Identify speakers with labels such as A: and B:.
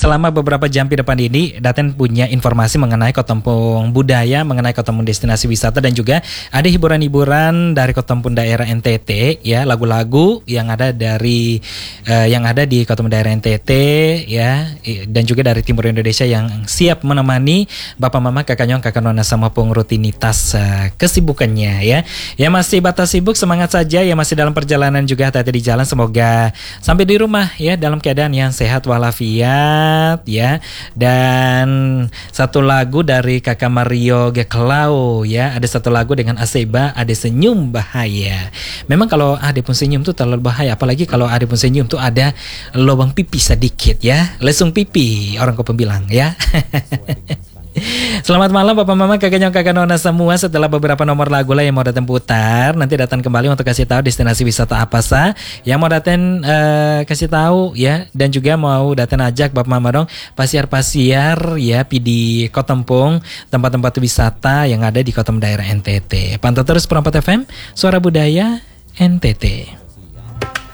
A: selama beberapa jam ke depan ini Daten punya informasi mengenai Kotompong budaya, mengenai Kotompong destinasi wisata, dan juga ada hiburan-hiburan dari Kotompong daerah NTT ya, lagu-lagu yang ada dari yang ada di Kotompong daerah NTT ya, dan juga dari timur Indonesia yang siap menemani Bapak Mama, Kakak Nyong, Kakak Nona sama rutinitas kesibukannya ya. Ya masih batas sibuk, semangat saja ya, masih dalam perjalanan juga, hati-hati di jalan, semoga sampai di rumah ya dalam keadaan yang sehat walafiat ya. Dan satu lagu dari Kakak Mario Geklau ya, ada satu lagu dengan Aseba, ada senyum bahaya. Memang kalau ada pun senyum tuh terlalu bahaya, apalagi kalau ada pun senyum tuh ada lubang pipi sedikit ya, lesung pipi orang kau bilang ya. Selamat malam Bapak Mama, Kakak Nyong, Kakak Nona semua. Setelah beberapa nomor lagu lah yang mau Daten putar, nanti Daten kembali untuk kasih tahu destinasi wisata apa sah yang mau Daten kasih tahu ya, dan juga mau Daten ajak Bapak Mama dong pasiar-pasiar ya di Kotompong, tempat-tempat wisata yang ada di Kotompong daerah NTT. Pantau terus Perempat FM, Suara Budaya NTT.